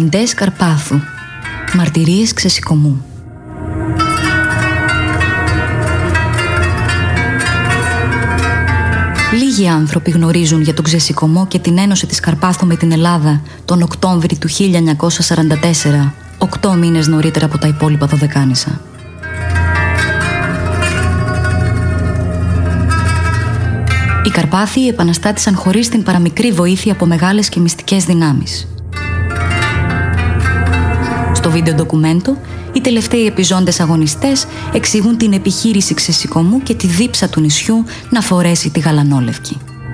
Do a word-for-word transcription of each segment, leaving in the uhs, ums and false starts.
Ντοκιμαντές Καρπάθου. Μαρτυρίες ξεσηκωμού. Λίγοι άνθρωποι γνωρίζουν για τον ξεσηκωμό και την ένωση της Καρπάθου με την Ελλάδα τον Οκτώβρη του χίλια εννιακόσια σαράντα τέσσερα, οκτώ μήνες νωρίτερα από τα υπόλοιπα Δωδεκάνησα. Οι Καρπάθοι επαναστάτησαν χωρίς την παραμικρή βοήθεια από μεγάλες και μυστικές δυνάμεις. Στο βίντεο ντοκουμέντο, οι τελευταίοι επιζώντες αγωνιστές εξηγούν την επιχείρηση ξεσηκωμού και τη δίψα του νησιού να φορέσει τη γαλανόλευκη.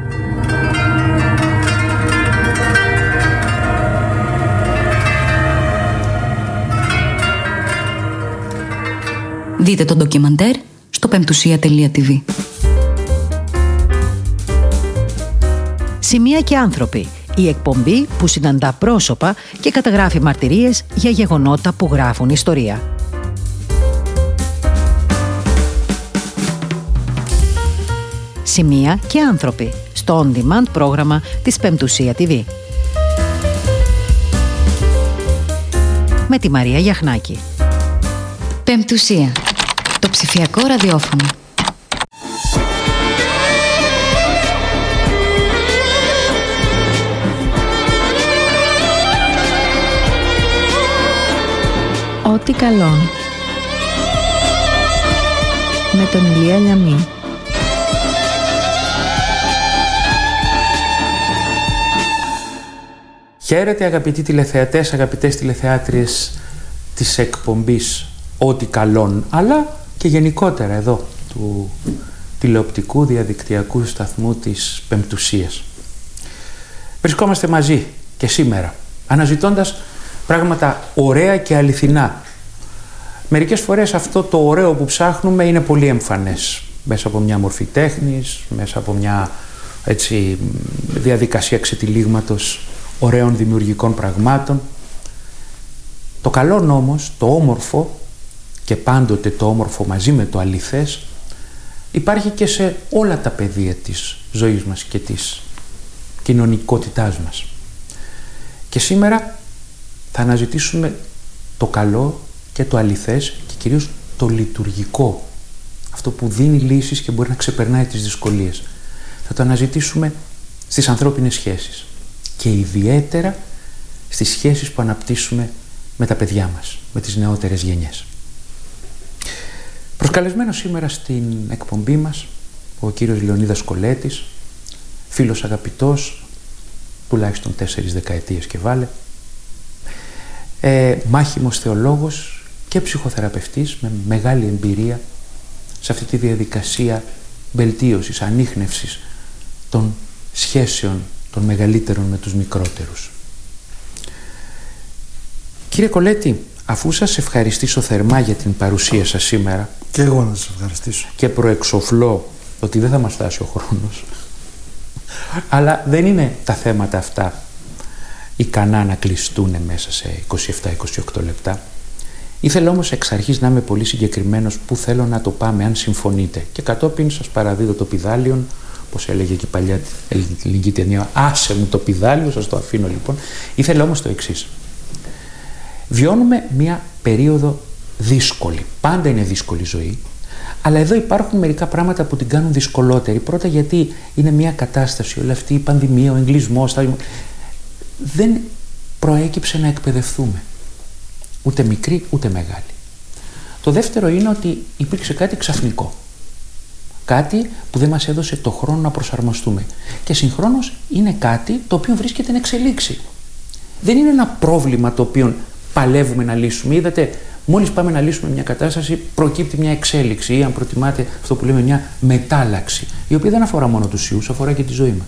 Δείτε το ντοκιμαντέρ στο πεμπτουσία τελεία τι βι. Σημεία και άνθρωποι. Η εκπομπή που συναντά πρόσωπα και καταγράφει μαρτυρίες για γεγονότα που γράφουν ιστορία. Σημεία και άνθρωποι στο On Demand πρόγραμμα της Πεμπτουσία τι βι. Με τη Μαρία Γιαχνάκη. Πεμπτουσία. Το ψηφιακό ραδιόφωνο. Ό,τι καλόν. Με τον Ηλία Λιαμή. Χαίρετε αγαπητοί τηλεθεατές, αγαπητές τηλεθεάτριες της εκπομπής Ό,τι καλόν, αλλά και γενικότερα εδώ του τηλεοπτικού διαδικτυακού σταθμού της Πεμπτουσίας. Βρισκόμαστε μαζί και σήμερα, αναζητώντας πράγματα ωραία και αληθινά. Μερικές φορές αυτό το ωραίο που ψάχνουμε είναι πολύ εμφανές. Μέσα από μια μορφή τέχνης, μέσα από μια έτσι, διαδικασία ξετυλίγματος ωραίων δημιουργικών πραγμάτων. Το καλό όμως, το όμορφο και πάντοτε το όμορφο μαζί με το αληθές υπάρχει και σε όλα τα πεδία της ζωής μας και της κοινωνικότητάς μας. Και σήμερα θα αναζητήσουμε το καλό και το αληθές και κυρίως το λειτουργικό. Αυτό που δίνει λύσεις και μπορεί να ξεπερνάει τις δυσκολίες. Θα το αναζητήσουμε στις ανθρώπινες σχέσεις και ιδιαίτερα στις σχέσεις που αναπτύσσουμε με τα παιδιά μας, με τις νεότερες γενιές. Προσκαλεσμένος σήμερα στην εκπομπή μας ο κύριος Λεωνίδας Κολέτης, φίλος αγαπητός, τουλάχιστον τέσσερις δεκαετίες και βάλε, ε, μάχημος θεολόγος και ψυχοθεραπευτής με μεγάλη εμπειρία σε αυτή τη διαδικασία βελτίωσης, ανίχνευσης των σχέσεων των μεγαλύτερων με τους μικρότερους. Κύριε Κολέτη, αφού σας ευχαριστήσω θερμά για την παρουσία σας σήμερα, και εγώ να σας ευχαριστήσω, και προεξοφλώ ότι δεν θα μας φτάσει ο χρόνος, αλλά δεν είναι τα θέματα αυτά ικανά να κλειστούν μέσα σε είκοσι επτά με είκοσι οκτώ λεπτά. Ήθελα όμως εξ αρχής να είμαι πολύ συγκεκριμένος που θέλω να το πάμε, αν συμφωνείτε. Και κατόπιν σας παραδίδω το πηδάλιον, όπως έλεγε και η παλιά ελληνική ταινία, άσε μου το πηδάλιο, σας το αφήνω λοιπόν. Ήθελα όμως το εξής. Βιώνουμε μια περίοδο δύσκολη. Πάντα είναι δύσκολη η ζωή, αλλά εδώ υπάρχουν μερικά πράγματα που την κάνουν δυσκολότερη. Πρώτα γιατί είναι μια κατάσταση, όλη αυτή η πανδημία, ο εγκλισμός, δεν προέκυψε να εκπαιδευτούμε. Ούτε μικρή, ούτε μεγάλη. Το δεύτερο είναι ότι υπήρξε κάτι ξαφνικό. Κάτι που δεν μας έδωσε το χρόνο να προσαρμοστούμε. Και συγχρόνως είναι κάτι το οποίο βρίσκεται εν εξελίξη. Δεν είναι ένα πρόβλημα το οποίο παλεύουμε να λύσουμε. Είδατε, μόλις πάμε να λύσουμε μια κατάσταση, προκύπτει μια εξέλιξη ή, αν προτιμάτε, αυτό που λέμε μια μετάλλαξη, η οποία δεν αφορά μόνο τους ιούς, αφορά και τη ζωή μας.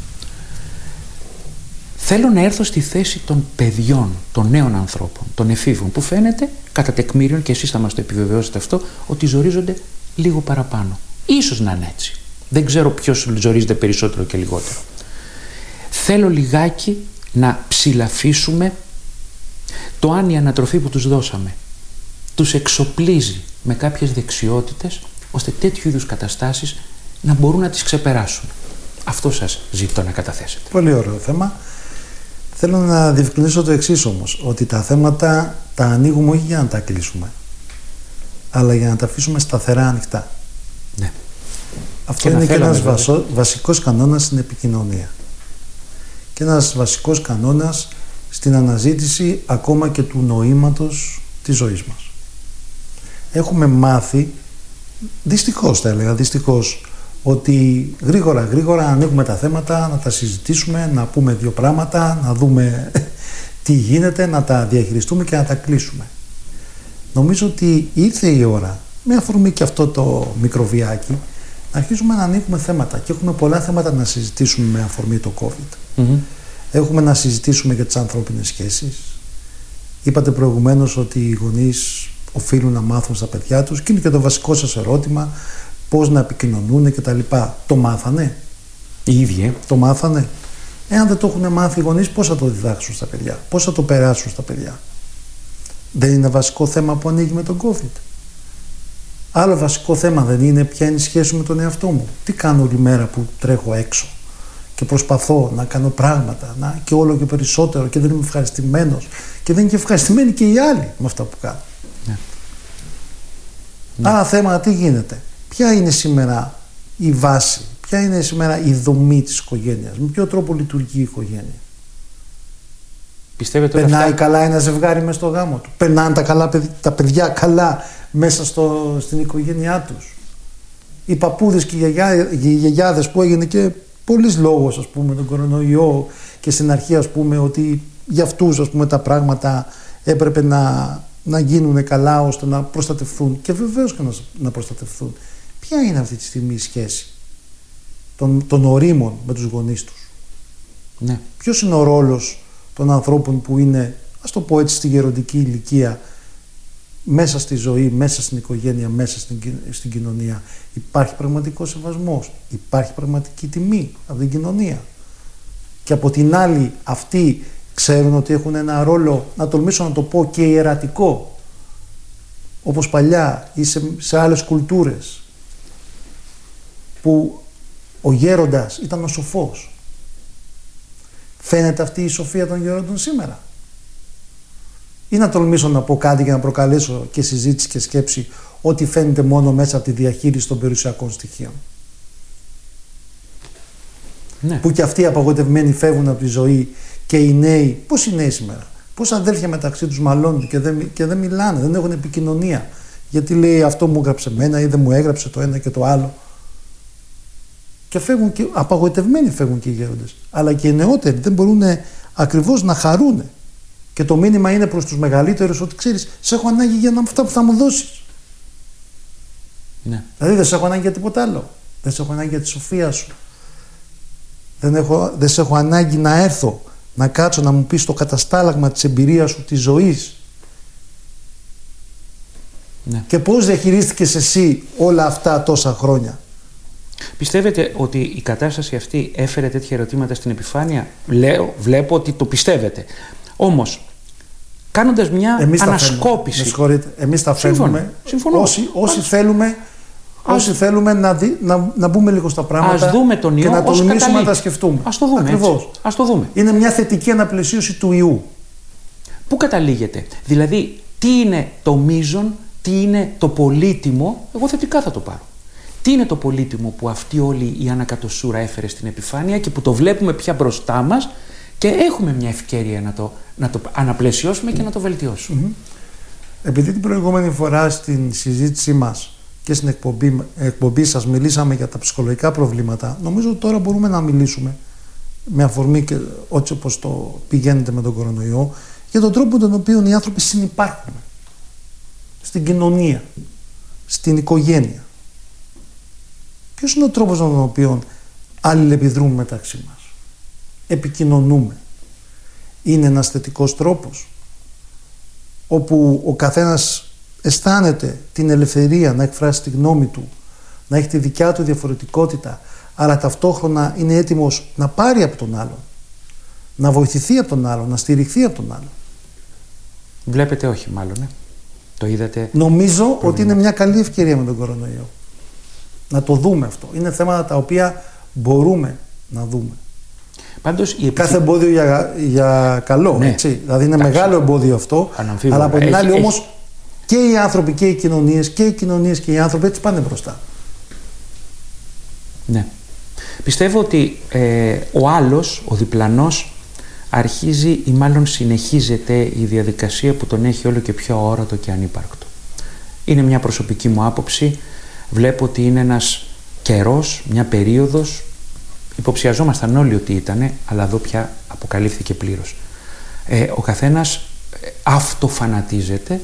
Θέλω να έρθω στη θέση των παιδιών, των νέων ανθρώπων, των εφήβων, που φαίνεται, κατά τεκμήριον, και εσείς θα μας το επιβεβαιώσετε αυτό, ότι ζορίζονται λίγο παραπάνω. Ίσως να είναι έτσι. Δεν ξέρω ποιος ζορίζεται περισσότερο και λιγότερο. Θέλω λιγάκι να ψηλαφίσουμε το αν η ανατροφή που τους δώσαμε τους εξοπλίζει με κάποιες δεξιότητες, ώστε τέτοιου είδους καταστάσεις να μπορούν να τις ξεπεράσουν. Αυτό σας ζητώ να καταθέσετε. Πολύ ωραίο θέμα. Θέλω να διευκρινίσω το εξής όμως, ότι τα θέματα τα ανοίγουμε όχι για να τα κλείσουμε, αλλά για να τα αφήσουμε σταθερά ανοιχτά. Ναι. Αυτό και είναι και ένας βασο, βασικός κανόνας στην επικοινωνία. Και ένας βασικός κανόνας στην αναζήτηση ακόμα και του νοήματος της ζωής μας. Έχουμε μάθει, δυστυχώς θα έλεγα, δυστυχώς, ότι γρήγορα γρήγορα ανοίγουμε τα θέματα, να τα συζητήσουμε, να πούμε δύο πράγματα, να δούμε τι γίνεται, να τα διαχειριστούμε και να τα κλείσουμε. Νομίζω ότι ήρθε η ώρα, με αφορμή και αυτό το μικροβιάκι, να αρχίσουμε να ανοίγουμε θέματα. Και έχουμε πολλά θέματα να συζητήσουμε με αφορμή το COVID. Mm-hmm. Έχουμε να συζητήσουμε για τις ανθρώπινες σχέσεις. Είπατε προηγουμένως ότι οι γονείς οφείλουν να μάθουν στα παιδιά τους, και είναι και το βασικό σας ερώτημα, πώς να επικοινωνούν και τα λοιπά. Το μάθανε? Οι ίδιοι. Το μάθανε? Εάν δεν το έχουν μάθει οι γονείς, πώς θα το διδάξουν στα παιδιά, πώς θα το περάσουν στα παιδιά? Δεν είναι βασικό θέμα που ανοίγει με τον COVID? Άλλο βασικό θέμα δεν είναι ποια είναι η σχέση με τον εαυτό μου? Τι κάνω όλη μέρα που τρέχω έξω και προσπαθώ να κάνω πράγματα, να, και όλο και περισσότερο, και δεν είμαι ευχαριστημένος, και δεν είναι και ευχαριστημένοι και οι άλλοι με αυτά που κάνω. Ναι. Άρα θέμα, τι γίνεται? Ποια είναι σήμερα η βάση, ποια είναι σήμερα η δομή της οικογένειας, με ποιο τρόπο λειτουργεί η οικογένεια? Πιστεύετε Περνάει αυτά... καλά ένα ζευγάρι μέσα στο γάμο του? Περνάνε τα, καλά, τα παιδιά καλά μέσα στο, στην οικογένειά τους? Οι παππούδες και οι, γιαγιά, οι γιαγιάδες, που έγινε και πολλής λόγος, ας πούμε, τον κορονοϊό, και στην αρχή, ας πούμε, ότι για αυτούς, ας πούμε, τα πράγματα έπρεπε να, να γίνουν καλά ώστε να προστατευθούν, και βεβαίως και να, να προστατευθούν. Ποια είναι αυτή τη στιγμή η σχέση των, των ορίμων με τους γονείς τους? Ναι. Ποιος είναι ο ρόλος των ανθρώπων που είναι, ας το πω έτσι, στη γεροντική ηλικία, μέσα στη ζωή, μέσα στην οικογένεια, μέσα στην, στην κοινωνία? Υπάρχει πραγματικός σεβασμός, υπάρχει πραγματική τιμή από την κοινωνία? Και από την άλλη, αυτοί ξέρουν ότι έχουν ένα ρόλο, να τολμήσω να το πω, και ιερατικό, όπως παλιά ή σε, σε άλλες κουλτούρες, που ο γέροντας ήταν ο σοφός. Φαίνεται αυτή η σοφία των γέροντων σήμερα? Ή να τολμήσω να πω κάτι για να προκαλέσω και συζήτηση και σκέψη, ότι φαίνεται μόνο μέσα από τη διαχείριση των περιουσιακών στοιχείων? Ναι. Που και αυτοί οι απογοητευμένοι φεύγουν από τη ζωή, και οι νέοι, πώς οι νέοι σήμερα, πώς αδέλφια μεταξύ τους μαλώνουν και δεν, και δεν μιλάνε, δεν έχουν επικοινωνία, γιατί λέει αυτό μου έγραψε εμένα ή δεν μου έγραψε το ένα και το άλλο, και φεύγουν, και απογοητευμένοι φεύγουν και οι γέροντες, αλλά και οι νεότεροι δεν μπορούν ακριβώς να χαρούν. Και το μήνυμα είναι προς τους μεγαλύτερους ότι, ξέρεις, σε έχω ανάγκη για αυτά που θα μου δώσεις. Ναι. Δηλαδή δεν σε έχω ανάγκη για τίποτα άλλο. Δεν σε έχω ανάγκη για τη σοφία σου. Δεν, έχω, δεν σε έχω ανάγκη να έρθω, να κάτσω να μου πεις το καταστάλαγμα της εμπειρίας σου, της ζωής. Ναι. Και πώς διαχειρίστηκες εσύ όλα αυτά τόσα χρόνια? Πιστεύετε ότι η κατάσταση αυτή έφερε τέτοια ερωτήματα στην επιφάνεια? Λέω, βλέπω ότι το πιστεύετε. Όμως, κάνοντας μια εμείς ανασκόπηση... Με συγχωρείτε, εμείς τα φέρνουμε. Συμφωνώ. Όσοι, όσοι θέλουμε, όσοι ας... θέλουμε να, δι, να, να μπούμε λίγο στα πράγματα, ας δούμε τον ιό, και να τολμήσουμε να τα σκεφτούμε. Ας το δούμε. Ακριβώς. Ας το δούμε. Είναι μια θετική αναπλαισίωση του ιού. Πού καταλήγεται? Δηλαδή, τι είναι το μείζον, τι είναι το πολύτιμο? Εγώ θετικά θα το πάρω. Τι είναι το πολύτιμο που αυτή όλη η ανακατοσούρα έφερε στην επιφάνεια και που το βλέπουμε πια μπροστά μας και έχουμε μια ευκαιρία να το, να το αναπλαισιώσουμε και να το βελτιώσουμε? Mm-hmm. Επειδή την προηγούμενη φορά στην συζήτησή μας και στην εκπομπή, εκπομπή σας μιλήσαμε για τα ψυχολογικά προβλήματα, νομίζω ότι τώρα μπορούμε να μιλήσουμε με αφορμή και έτσι όπως το πηγαίνετε με τον κορονοϊό, για τον τρόπο τον οποίο οι άνθρωποι συνυπάρχουν στην κοινωνία, στην οικογένεια. Ποιος είναι ο τρόπος με τον οποίο αλληλεπιδρούμε μεταξύ μας, επικοινωνούμε? Είναι ένας θετικός τρόπος όπου ο καθένας αισθάνεται την ελευθερία να εκφράσει τη γνώμη του, να έχει τη δικιά του διαφορετικότητα, αλλά ταυτόχρονα είναι έτοιμος να πάρει από τον άλλον, να βοηθηθεί από τον άλλον, να στηριχθεί από τον άλλον? Βλέπετε όχι μάλλον, ε. Το είδατε? Νομίζω πρόβλημα. Ότι είναι μια καλή ευκαιρία με τον κορονοϊό να το δούμε αυτό. Είναι θέματα τα οποία μπορούμε να δούμε. Πάντως, η Κάθε εμπόδιο για, για καλό, ναι. έτσι. Δηλαδή είναι Εντάξει. μεγάλο εμπόδιο αυτό, Αναμφίβολα. αλλά από την Έχει, άλλη έχει... όμως και οι άνθρωποι και οι κοινωνίες και οι κοινωνίες και οι άνθρωποι έτσι πάνε μπροστά. Ναι. Πιστεύω ότι ε, ο άλλος, ο διπλανός, αρχίζει ή μάλλον συνεχίζεται η διαδικασία που τον έχει όλο και πιο αόρατο και ανύπαρκτο. Είναι μια προσωπική μου άποψη. Βλέπω ότι είναι ένας καιρός, μια περίοδος. Υποψιαζόμασταν όλοι ότι ήτανε, αλλά εδώ πια αποκαλύφθηκε πλήρως. Ε, ο καθένας αυτοφανατίζεται,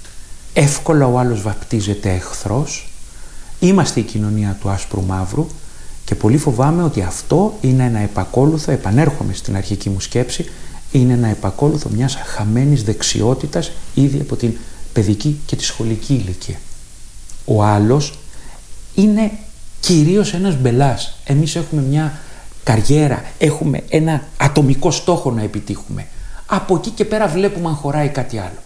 εύκολα ο άλλος βαπτίζεται εχθρός. Είμαστε η κοινωνία του άσπρου μαύρου και πολύ φοβάμαι ότι αυτό είναι ένα επακόλουθο, επανέρχομαι στην αρχική μου σκέψη, είναι ένα επακόλουθο μιας χαμένης δεξιότητας ήδη από την παιδική και τη σχολική ηλικία. Ο άλλος είναι κυρίως ένας μπελάς. Εμείς έχουμε μια καριέρα, έχουμε ένα ατομικό στόχο να επιτύχουμε. Από εκεί και πέρα βλέπουμε αν χωράει κάτι άλλο.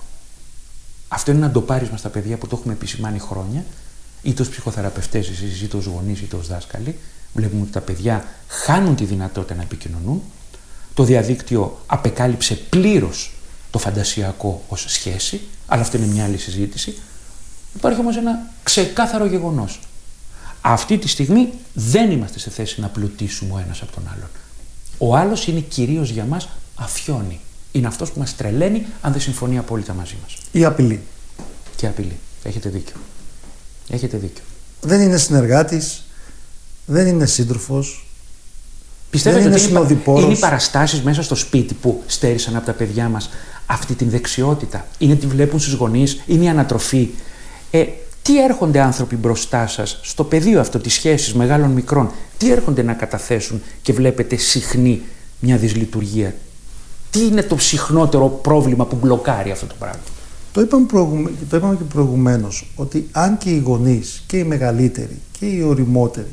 Αυτό είναι ένα ντοπάρισμα στα παιδιά που το έχουμε επισημάνει χρόνια, είτε ως ψυχοθεραπευτές εσείς, είτε ως γονείς, είτε ως δάσκαλοι. Βλέπουμε ότι τα παιδιά χάνουν τη δυνατότητα να επικοινωνούν. Το διαδίκτυο απεκάλυψε πλήρως το φαντασιακό ως σχέση, αλλά αυτό είναι μια άλλη συζήτηση. Υπάρχει όμως ένα ξεκάθαρο γεγονός. Αυτή τη στιγμή δεν είμαστε σε θέση να πλουτίσουμε ο ένας από τον άλλον. Ο άλλος είναι κυρίως για μας αφιόνι. Είναι αυτός που μας τρελαίνει αν δεν συμφωνεί απόλυτα μαζί μας. Η απειλή. Και απειλή. Έχετε δίκιο. Έχετε δίκιο. Δεν είναι συνεργάτης, δεν είναι σύντροφος. Πιστεύετε δεν ότι είναι είναι, είναι οι παραστάσεις μέσα στο σπίτι που στέρισαν από τα παιδιά μας αυτή την δεξιότητα? Είναι τι βλέπουν στους γονείς, είναι η ανατροφή. Ε, τι έρχονται άνθρωποι μπροστά σας στο πεδίο αυτό της σχέσης μεγάλων μικρών, τι έρχονται να καταθέσουν και βλέπετε συχνή μια δυσλειτουργία? Τι είναι το συχνότερο πρόβλημα που μπλοκάρει αυτό το πράγμα? Το είπαμε, προηγουμε... το είπαμε και προηγουμένως, ότι αν και οι γονείς και οι μεγαλύτεροι και οι οριμότεροι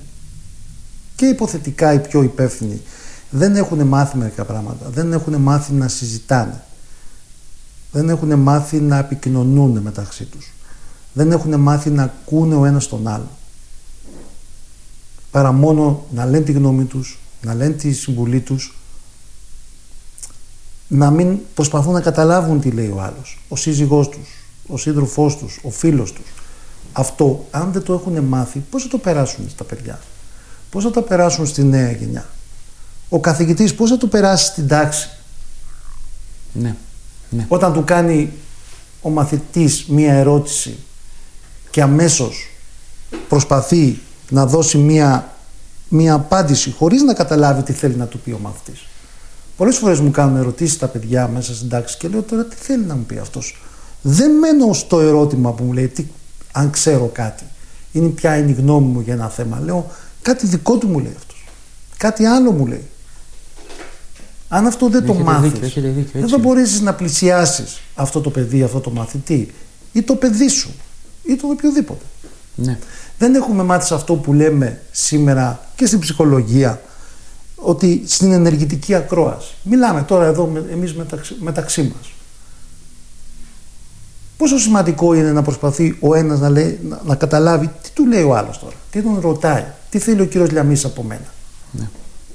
και υποθετικά οι πιο υπεύθυνοι δεν έχουν μάθει μερικά πράγματα, δεν έχουν μάθει να συζητάνε, δεν έχουν μάθει να επικοινωνούν μεταξύ τους, δεν έχουν μάθει να ακούνε ο ένας τον άλλο, παρά μόνο να λένε τη γνώμη τους, να λένε τη συμβουλή τους, να μην προσπαθούν να καταλάβουν τι λέει ο άλλος, ο σύζυγός τους, ο σύντροφός τους, ο φίλος τους. Αυτό, αν δεν το έχουν μάθει, πώς θα το περάσουν στα παιδιά? Πώς θα το περάσουν στη νέα γενιά? Ο καθηγητής πώς θα το περάσει στην τάξη? Ναι, ναι. Όταν του κάνει ο μαθητής μία ερώτηση και αμέσως προσπαθεί να δώσει μία, μία απάντηση χωρίς να καταλάβει τι θέλει να του πει ο μαθητής. Πολλές φορές μου κάνουν ερωτήσεις τα παιδιά μέσα στην τάξη και λέω, τώρα τι θέλει να μου πει αυτός? Δεν μένω στο ερώτημα που μου λέει τι, αν ξέρω κάτι, είναι ποια είναι η γνώμη μου για ένα θέμα. Λέω, κάτι δικό του μου λέει αυτός, κάτι άλλο μου λέει. Αν αυτό δεν έχετε το μάθεις, δίκιο, έχετε δίκιο, δεν θα μπορέσεις να πλησιάσεις αυτό το παιδί, αυτό το μαθητή ή το παιδί σου ή το οποιοδήποτε. Ναι. Δεν έχουμε μάθει σε αυτό που λέμε σήμερα και στην ψυχολογία, ότι στην ενεργητική ακρόαση. Μιλάμε τώρα εδώ εμείς μεταξύ, μεταξύ μας. Πόσο σημαντικό είναι να προσπαθεί ο ένας να, λέει, να, να καταλάβει τι του λέει ο άλλος τώρα, τι τον ρωτάει, τι θέλει ο κύριος Λιαμής από μένα. Ναι.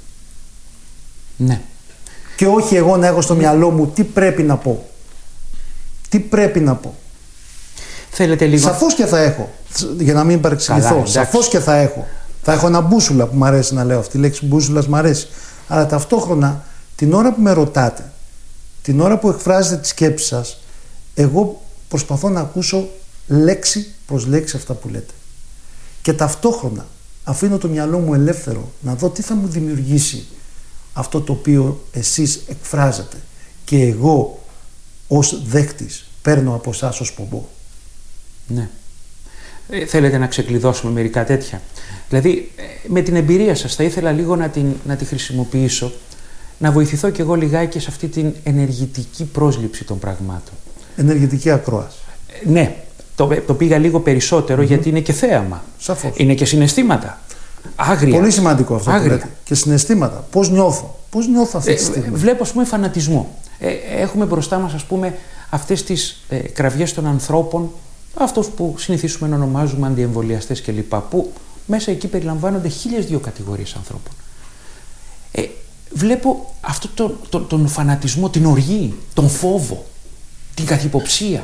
Ναι. Και όχι εγώ να έχω στο μυαλό μου τι πρέπει να πω. Τι πρέπει να πω. Θέλετε λίγο... Σαφώς και θα έχω, για να μην παρεξηγηθώ, σαφώς και θα έχω. Θα έχω ένα μπούσουλα που μου αρέσει να λέω, αυτή η λέξη μπούσουλας μου αρέσει. Αλλά ταυτόχρονα την ώρα που με ρωτάτε, την ώρα που εκφράζετε τη σκέψη σας, εγώ προσπαθώ να ακούσω λέξη προς λέξη αυτά που λέτε. Και ταυτόχρονα αφήνω το μυαλό μου ελεύθερο να δω τι θα μου δημιουργήσει αυτό το οποίο εσείς εκφράζετε και εγώ ως δέχτης παίρνω από εσάς ως πομπό. Ναι. Ε, θέλετε να ξεκλειδώσουμε μερικά τέτοια? Δηλαδή, με την εμπειρία σας θα ήθελα λίγο να, την, να τη χρησιμοποιήσω, να βοηθηθώ κι εγώ λιγάκι σε αυτή την ενεργητική πρόσληψη των πραγμάτων. Ενεργητική ακρόαση. Ε, ναι, το, το πήγα λίγο περισσότερο mm-hmm. γιατί είναι και θέαμα. Σαφώς. Είναι και συναισθήματα. Άγρια. Πολύ σημαντικό αυτό Άγρια. που λέτε. Και συναισθήματα. Πώς νιώθω. Πώς νιώθω αυτή τη στιγμή. Ε, βλέπω, ας πούμε, φανατισμό. Ε, έχουμε μπροστά μας, ας πούμε, αυτές τις ε, κραυγές των ανθρώπων, αυτούς που συνηθίσουμε να ονομάζουμε αντιεμβολιαστές κλπ. Που μέσα εκεί περιλαμβάνονται χίλιες δύο κατηγορίες ανθρώπων. Ε, βλέπω αυτό το, το, τον φανατισμό, την οργή, τον φόβο, την καχυποψία.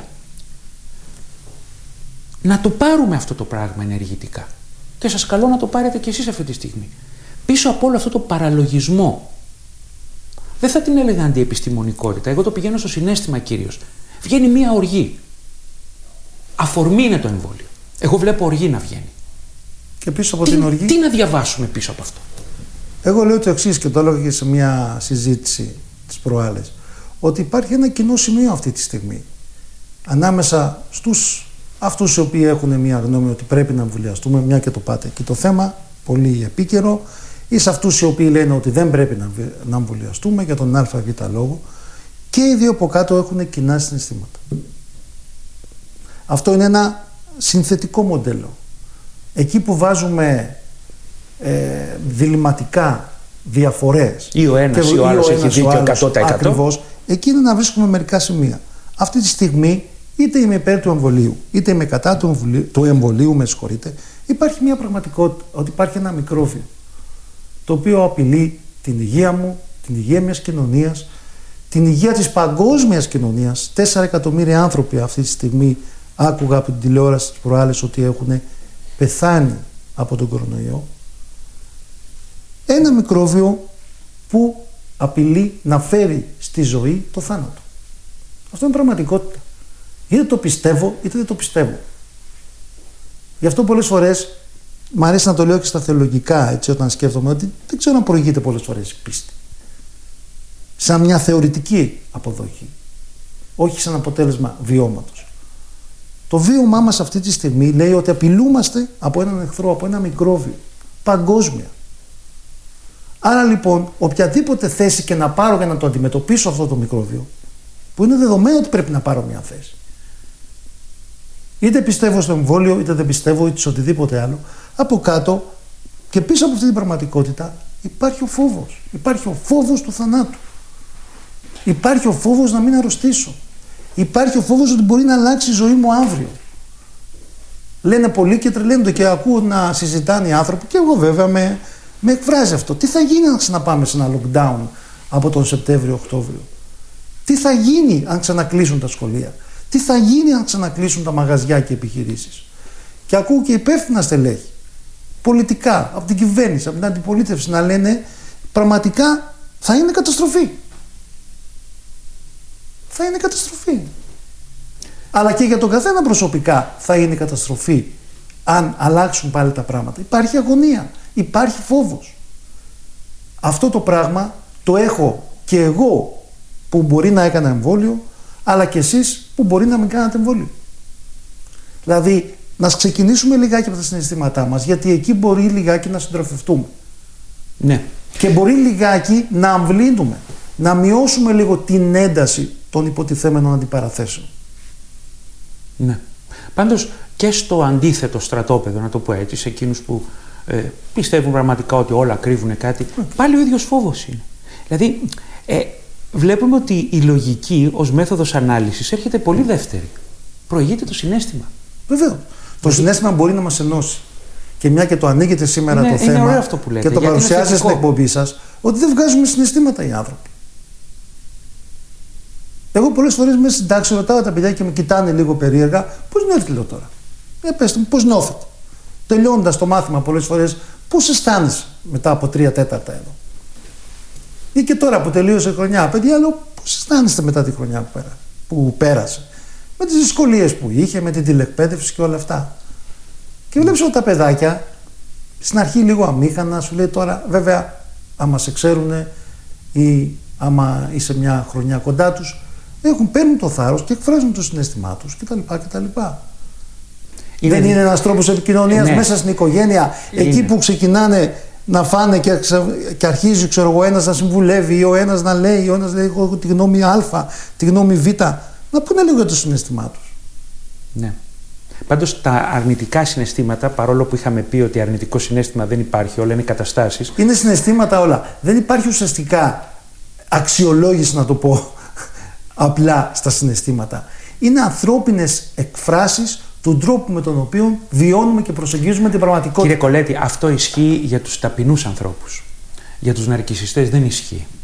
Να το πάρουμε αυτό το πράγμα ενεργητικά. Και σας καλώ να το πάρετε κι εσείς αυτή τη στιγμή. Πίσω από όλο αυτό το παραλογισμό, δεν θα την έλεγα αντιεπιστημονικότητα, εγώ το πηγαίνω στο συναίσθημα κυρίως. Βγαίνει μία οργή. Αφορμή είναι το εμβόλιο. Εγώ βλέπω οργή να βγαίνει. Και πίσω από τι, την οργή. Τι να διαβάσουμε πίσω από αυτό? Εγώ λέω το εξής, και το έλεγα και σε μια συζήτηση τις προάλλες, ότι υπάρχει ένα κοινό σημείο αυτή τη στιγμή ανάμεσα στους αυτούς οι οποίοι έχουν μια γνώμη ότι πρέπει να εμβολιαστούμε, μια και το πάτε και το θέμα, πολύ επίκαιρο, ή σε αυτούς οι οποίοι λένε ότι δεν πρέπει να εμβολιαστούμε για τον ΑΒ λόγο, και οι δύο από κάτω έχουν κοινά συναισθήματα. Αυτό είναι ένα συνθετικό μοντέλο. Εκεί που βάζουμε ε, διλημματικά διαφορές, ή ο ένας και, ή ο άλλος έχει δίκιο εκατό τοις εκατό, ακριβώς, εκεί είναι να βρίσκουμε μερικά σημεία. Αυτή τη στιγμή είτε είμαι υπέρ του εμβολίου, είτε είμαι κατά του εμβολίου, του εμβολίου, με συγχωρείτε, υπάρχει μια πραγματικότητα, ότι υπάρχει ένα μικρόβιο το οποίο απειλεί την υγεία μου, την υγεία μιας κοινωνίας, την υγεία της παγκόσμιας κοινωνίας. Τέσσερα εκατομμύρια άνθρωποι αυτή τη στιγμή άκουγα από την τηλεόραση τις προάλλες ότι έχουν πεθάνει από τον κορονοϊό. Ένα μικρόβιο που απειλεί να φέρει στη ζωή το θάνατο. Αυτό είναι πραγματικότητα. Είτε το πιστεύω είτε δεν το πιστεύω. Γι' αυτό πολλές φορές μ' αρέσει να το λέω και στα θεολογικά, έτσι, όταν σκέφτομαι, ότι δεν ξέρω αν προηγείται πολλές φορές η πίστη. Σαν μια θεωρητική αποδοχή. Όχι σαν αποτέλεσμα βιώματος. Το βίωμά μας αυτή τη στιγμή λέει ότι απειλούμαστε από έναν εχθρό, από ένα μικρόβιο. Παγκόσμια. Άρα λοιπόν, οποιαδήποτε θέση και να πάρω για να το αντιμετωπίσω αυτό το μικρόβιο, που είναι δεδομένο ότι πρέπει να πάρω μια θέση. Είτε πιστεύω στο εμβόλιο, είτε δεν πιστεύω, είτε σε οτιδήποτε άλλο, από κάτω και πίσω από αυτή την πραγματικότητα υπάρχει ο φόβος. Υπάρχει ο φόβος του θανάτου. Υπάρχει ο φόβος να μην αρρωστήσω. Υπάρχει ο φόβος ότι μπορεί να αλλάξει η ζωή μου αύριο. Λένε πολλοί και τρελαίνονται και ακούω να συζητάνε οι άνθρωποι, και εγώ βέβαια με, με εκφράζει αυτό. Τι θα γίνει αν ξαναπάμε σε ένα lockdown από τον Σεπτέμβριο-Οκτώβριο? Τι θα γίνει αν ξανακλείσουν τα σχολεία? Τι θα γίνει αν ξανακλείσουν τα μαγαζιά και οι επιχειρήσεις? Και ακούω και υπεύθυνα στελέχη, πολιτικά, από την κυβέρνηση, από την αντιπολίτευση, να λένε πραγματικά θα είναι καταστροφή. Θα είναι καταστροφή. Αλλά και για τον καθένα προσωπικά θα είναι καταστροφή αν αλλάξουν πάλι τα πράγματα. Υπάρχει αγωνία, υπάρχει φόβος. Αυτό το πράγμα το έχω και εγώ που μπορεί να έκανα εμβόλιο, αλλά και εσείς που μπορεί να μην κάνατε εμβόλιο. Δηλαδή, να ξεκινήσουμε λιγάκι από τα συναισθήματά μας, γιατί εκεί μπορεί λιγάκι να συντροφευτούμε. Ναι. Και μπορεί λιγάκι να αμβλύνουμε, να μειώσουμε λίγο την ένταση των υποτιθέμενων αντιπαραθέσεων. Ναι. Πάντως και στο αντίθετο στρατόπεδο, να το πω έτσι, σε εκείνους που ε, πιστεύουν πραγματικά ότι όλα κρύβουν κάτι, okay. πάλι ο ίδιος φόβος είναι. Δηλαδή, ε, βλέπουμε ότι η λογική ως μέθοδος ανάλυσης έρχεται πολύ δεύτερη. Προηγείται το συναίσθημα. Βεβαίως. Το συναίσθημα μπορεί να μας ενώσει. Και μια και το ανοίγετε σήμερα είναι, το είναι θέμα αυτό που λέτε, και το παρουσιάζετε στην εκπομπή σας, ότι δεν βγάζουμε συναισθήματα οι άνθρωποι. Εγώ πολλές φορές μέσα στην τάξη ρωτάω τα παιδιά και με κοιτάνε λίγο περίεργα, πώς νιώθετε, λέω τώρα. Ε, πέστε μου, πώς νιώθετε. Τελειώνοντας το μάθημα πολλές φορές, πώς αισθάνεσαι μετά από τρία τέταρτα εδώ. Ή και τώρα που τελείωσε η χρονιά, παιδιά, λέω, πώς αισθάνεστε μετά τη χρονιά που, πέρα, που πέρασε. Με τις δυσκολίες που είχε, με την τηλεκπαίδευση και όλα αυτά. Και βλέπεις ότι τα παιδάκια στην αρχή λίγο αμήχανα, σου λέει τώρα, βέβαια, άμα σε ξέρουν ή άμα είσαι μια χρονιά κοντά τους, έχουν, παίρνουν το θάρρος και εκφράζουν το συναίσθημά τους κτλ. κτλ. Είναι... Δεν είναι ένας τρόπος επικοινωνίας, ναι, μέσα στην οικογένεια, είναι. Εκεί που ξεκινάνε να φάνε και, και αρχίζει, ξέρω εγώ, ένας να συμβουλεύει ή ο ένας να λέει, ή ο ένας λέει, εγώ έχω τη γνώμη Α, τη γνώμη Β, να πούνε λίγο για το συναίσθημά τους. Ναι. Πάντως τα αρνητικά συναισθήματα, παρόλο που είχαμε πει ότι αρνητικό συναίσθημα δεν υπάρχει, όλα είναι καταστάσεις. Είναι συναισθήματα όλα. Δεν υπάρχει ουσιαστικά αξιολόγηση, να το πω απλά, στα συναισθήματα. Είναι ανθρώπινες εκφράσεις του τρόπου με τον οποίο βιώνουμε και προσεγγίζουμε την πραγματικότητα. Κύριε Κολέτη, αυτό ισχύει για τους ταπεινούς ανθρώπους. Για τους ναρκισσιστές δεν ισχύει.